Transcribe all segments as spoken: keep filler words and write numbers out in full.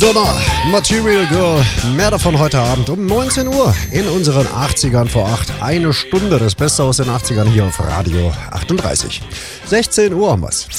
Donna, Material Girl, mehr davon heute Abend um neunzehn Uhr in unseren achtzigern vor acht. Eine Stunde, das Beste aus den achtzigern hier auf Radio achtunddreißig. sechzehn Uhr haben wir's.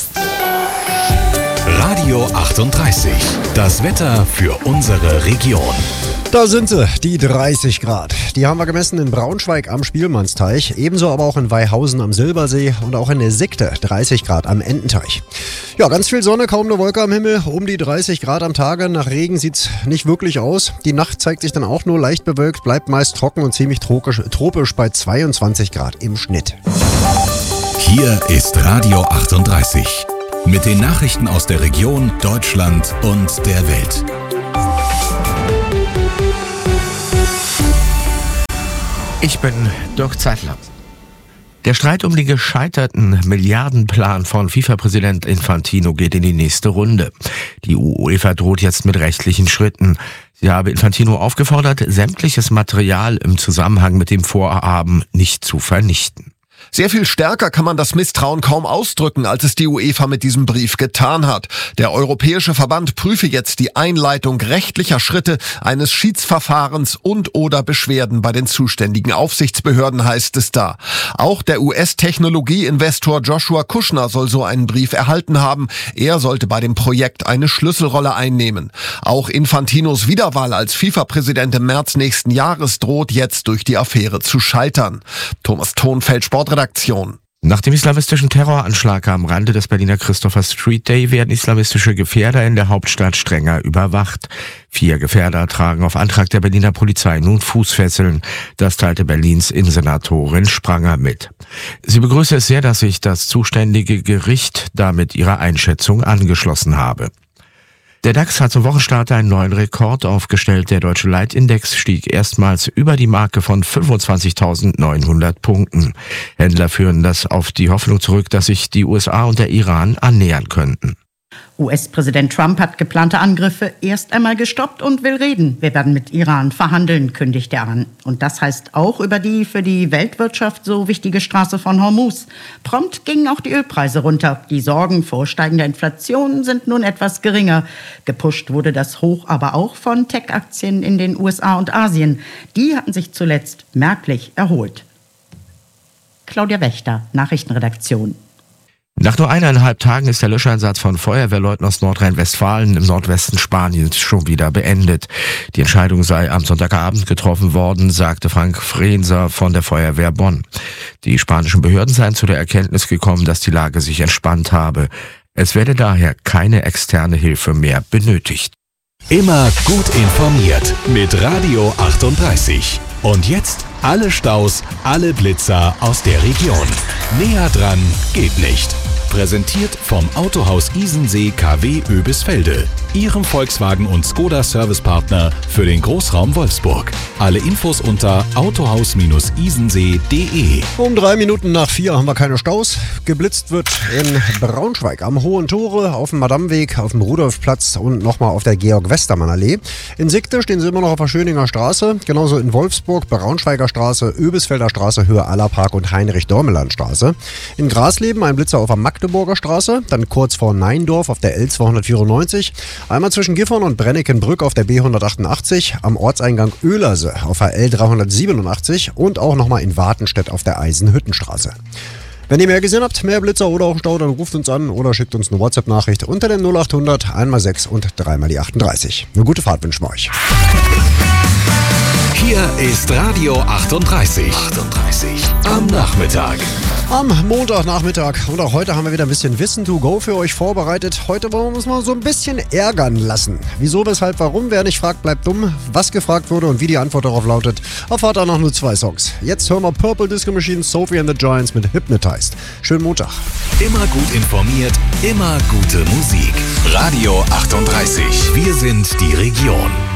Radio achtunddreißig, das Wetter für unsere Region. Da sind sie, die dreißig Grad. Die haben wir gemessen in Braunschweig am Spielmannsteich, ebenso aber auch in Weihausen am Silbersee und auch in der Sigte dreißig Grad am Ententeich. Ja, ganz viel Sonne, kaum eine Wolke am Himmel, um die dreißig Grad am Tage. Nach Regen sieht's nicht wirklich aus. Die Nacht zeigt sich dann auch nur leicht bewölkt, bleibt meist trocken und ziemlich tropisch, tropisch bei zweiundzwanzig Grad im Schnitt. Hier ist Radio achtunddreißig mit den Nachrichten aus der Region, Deutschland und der Welt. Ich bin Dirk Zeitler. Der Streit um den gescheiterten Milliardenplan von FIFA-Präsident Infantino geht in die nächste Runde. Die UEFA droht jetzt mit rechtlichen Schritten. Sie habe Infantino aufgefordert, sämtliches Material im Zusammenhang mit dem Vorhaben nicht zu vernichten. Sehr viel stärker kann man das Misstrauen kaum ausdrücken, als es die UEFA mit diesem Brief getan hat. Der Europäische Verband prüfe jetzt die Einleitung rechtlicher Schritte, eines Schiedsverfahrens und oder Beschwerden bei den zuständigen Aufsichtsbehörden, heißt es da. Auch der U S-Technologie-Investor Joshua Kushner soll so einen Brief erhalten haben. Er sollte bei dem Projekt eine Schlüsselrolle einnehmen. Auch Infantinos Wiederwahl als FIFA-Präsident im März nächsten Jahres droht jetzt durch die Affäre zu scheitern. Thomas Thonfeld, Sportredaktion. Nach dem islamistischen Terroranschlag am Rande des Berliner Christopher Street Day werden islamistische Gefährder in der Hauptstadt strenger überwacht. Vier Gefährder tragen auf Antrag der Berliner Polizei nun Fußfesseln. Das teilte Berlins Innensenatorin Spranger mit. Sie begrüße es sehr, dass sich das zuständige Gericht damit ihrer Einschätzung angeschlossen habe. Der DAX hat zum Wochenstart einen neuen Rekord aufgestellt. Der deutsche Leitindex stieg erstmals über die Marke von fünfundzwanzigtausendneunhundert Punkten. Händler führen das auf die Hoffnung zurück, dass sich die U S A und der Iran annähern könnten. U S-Präsident Trump hat geplante Angriffe erst einmal gestoppt und will reden. Wir werden mit Iran verhandeln, kündigt er an. Und das heißt auch über die für die Weltwirtschaft so wichtige Straße von Hormuz. Prompt gingen auch die Ölpreise runter. Die Sorgen vor steigender Inflation sind nun etwas geringer. Gepusht wurde das Hoch aber auch von Tech-Aktien in den U S A und Asien. Die hatten sich zuletzt merklich erholt. Claudia Wächter, Nachrichtenredaktion. Nach nur eineinhalb Tagen ist der Löscheinsatz von Feuerwehrleuten aus Nordrhein-Westfalen im Nordwesten Spaniens schon wieder beendet. Die Entscheidung sei am Sonntagabend getroffen worden, sagte Frank Frenser von der Feuerwehr Bonn. Die spanischen Behörden seien zu der Erkenntnis gekommen, dass die Lage sich entspannt habe. Es werde daher keine externe Hilfe mehr benötigt. Immer gut informiert mit Radio achtunddreißig. Und jetzt alle Staus, alle Blitzer aus der Region. Näher dran geht nicht. Präsentiert vom Autohaus Isensee K W Oebisfelde, Ihrem Volkswagen- und Skoda-Servicepartner für den Großraum Wolfsburg. Alle Infos unter autohaus isensee punkt de. Um drei Minuten nach vier haben wir keine Staus. Geblitzt wird in Braunschweig am Hohen Tore, auf dem Madamweg, auf dem Rudolfplatz und nochmal auf der Georg-Westermann-Allee. In Sigte stehen sie immer noch auf der Schöninger Straße, genauso in Wolfsburg, Braunschweiger Straße, Oebisfelder Straße, Höhe Allerpark und Heinrich-Dormeland-Straße. In Grasleben ein Blitzer auf der Magdeburger Straße, dann kurz vor Neindorf auf der L zweihundertvierundneunzig, einmal zwischen Gifhorn und Brenneckenbrück auf der B hundertachtundachtzig, am Ortseingang Oehlerse auf der L dreihundertsiebenundachtzig und auch nochmal in Wartenstedt auf der Eisenhüttenstraße. Wenn ihr mehr gesehen habt, mehr Blitzer oder auch Stau, dann ruft uns an oder schickt uns eine WhatsApp-Nachricht unter den null achthundert eins sechs und drei mal die achtunddreißig. Eine gute Fahrt wünschen wir euch. Hier ist Radio achtunddreißig. achtunddreißig am Nachmittag. Am Montagnachmittag und auch heute haben wir wieder ein bisschen Wissen to go für euch vorbereitet. Heute wollen wir uns mal so ein bisschen ärgern lassen. Wieso, weshalb, warum? Wer nicht fragt, bleibt dumm. Was gefragt wurde und wie die Antwort darauf lautet, erfahrt ihr noch nur zwei Songs. Jetzt hören wir Purple Disco Machine, Sophie and the Giants mit Hypnotized. Schönen Montag. Immer gut informiert, immer gute Musik. Radio achtunddreißig. Wir sind die Region.